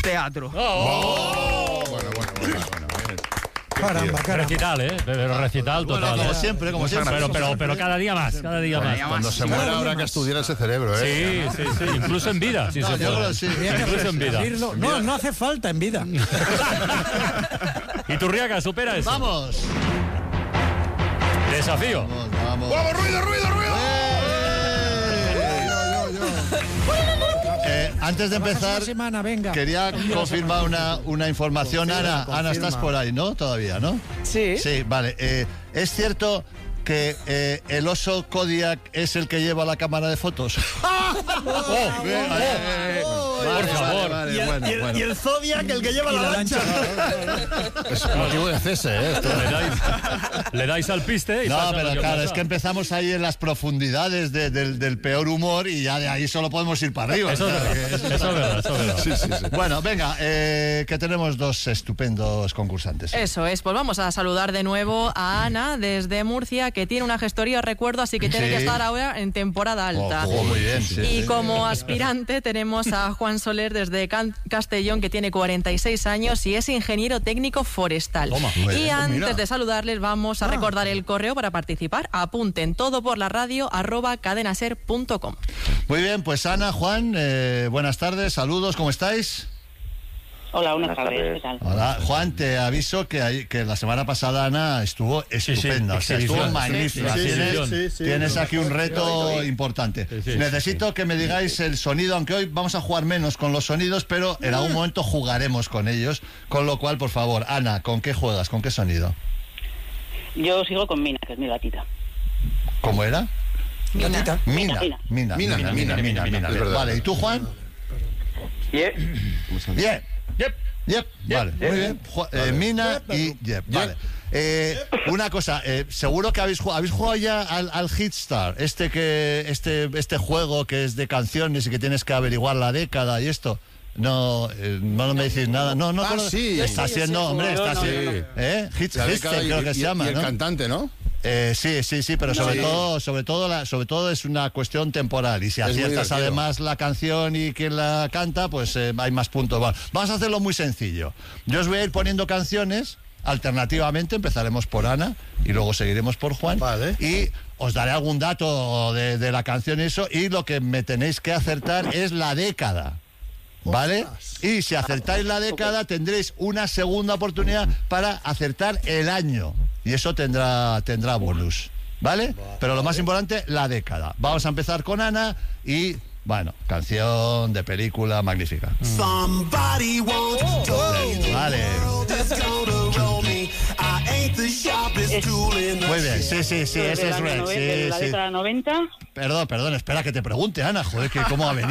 teatro. Bueno. Caramba. Recital, pero recital total. Como siempre. Pero cada día más. Cuando se muera habrá que estudiar ese cerebro, ¿eh? Sí. Incluso en vida, si se puede. Incluso en vida. No hace falta en vida. Y Turriaga, supera eso. ¡Vamos! Desafío. Vamos. ¡Ruido! Antes de empezar, Semana, venga. quería confirmar una información. Ana, estás por ahí, ¿no? Todavía, ¿no? Sí. Sí, vale. ¿Es cierto que el oso Kodiak es el que lleva la cámara de fotos? Por favor. Y el Zodiac el que lleva la lancha. Es motivo de cese, ¿eh? Esto. Le dais al piste y No, pasa pero lo que claro, pasa. es que empezamos ahí en las profundidades del peor humor y ya de ahí solo podemos ir para arriba. Eso es verdad. Sí. Bueno, venga, que tenemos dos estupendos concursantes. Eso es, pues vamos a saludar de nuevo a Ana desde Murcia, que tiene una gestoría, recuerdo, así que tiene Sí. que estar ahora en temporada alta. Muy bien, sí. Y como aspirante tenemos a Juan Soler desde Castellón, que tiene 46 años y es ingeniero técnico forestal. Toma. Muy Y bien, antes mira. de saludarles vamos a recordar el correo para participar. Apunten todo por la radio @cadenaser.com. Muy bien, pues Ana, Juan, buenas tardes, saludos, ¿cómo estáis? Hola, buenas tardes. ¿Qué tal? Hola, Juan, te aviso que la semana pasada Ana estuvo estupenda, o sea, estuvo exhibición. magnífica. Tienes aquí un reto importante. Necesito que me digáis el sonido, aunque hoy vamos a jugar menos con los sonidos, pero en algún momento jugaremos con ellos, con lo cual, por favor, Ana, ¿con qué juegas? ¿Con qué sonido? Yo sigo con Mina, que es mi gatita. ¿Cómo era? Gatita. Mina. Mina. Es verdad. Vale, ¿y tú, Juan? Bien. Yep. Vale, muy bien. Mina y Yep. Vale. Una cosa, seguro que habéis jugado ya al Hitstar, este juego que es de canciones y que tienes que averiguar la década y esto. No me decís nada. No. Sí. Está haciendo, hombre, está haciendo. Hitstar creo que se llama, y el ¿no? cantante, ¿no? Sí, pero sobre todo es una cuestión temporal y si muy aciertas divertido. además la canción y quien la canta, pues hay más puntos. Bueno, vamos a hacerlo muy sencillo. Yo os voy a ir poniendo canciones. Alternativamente empezaremos por Ana y luego seguiremos por Juan. Vale. Y os daré algún dato de la canción y eso, y lo que me tenéis que acertar es la década. ¿Vale? Y si acertáis la década tendréis una segunda oportunidad para acertar el año. Y eso tendrá bonus. ¿Vale? Pero lo más importante, la década. Vamos a empezar con Ana y, bueno, canción de película magnífica. Vale. Muy bien, sí, ese es Red. De la década 90. Perdón, espera que te pregunte, Ana, joder, que cómo ha venido.